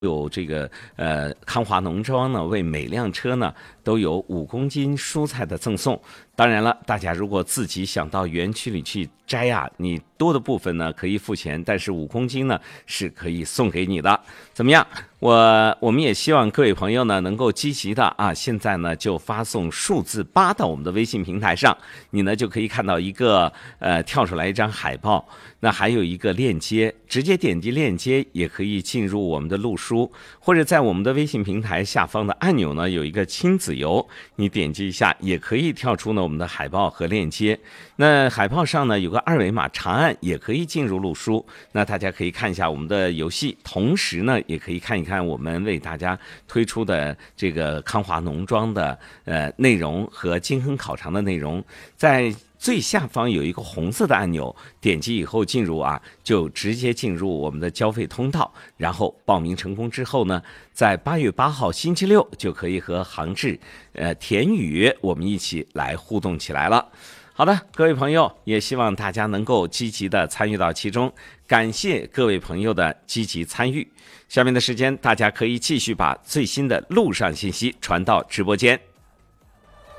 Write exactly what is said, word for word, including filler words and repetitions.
有这个呃康华农庄呢，为每辆车呢都有五公斤蔬菜的赠送。当然了，大家如果自己想到园区里去摘呀、啊，你多的部分呢可以付钱，但是五公斤呢是可以送给你的。怎么样？我我们也希望各位朋友呢能够积极的啊，现在呢就发送数字八到我们的微信平台上，你呢就可以看到一个呃跳出来一张海报，那还有一个链接，直接点击链接也可以进入我们的路书，或者在我们的微信平台下方的按钮呢有一个亲子游，你点击一下也可以跳出呢我们的海报和链接。那海报上呢有个二维码长按也可以进入路书，那大家可以看一下我们的游戏，同时呢也可以看一看我们为大家推出的这个康华农庄的呃内容和金亨烤肠的内容。在最下方有一个红色的按钮，点击以后进入啊，就直接进入我们的交费通道，然后报名成功之后呢，在八月八号星期六就可以和杭志、呃田宇我们一起来互动起来了。好的，各位朋友，也希望大家能够积极的参与到其中，感谢各位朋友的积极参与。下面的时间，大家可以继续把最新的路上信息传到直播间。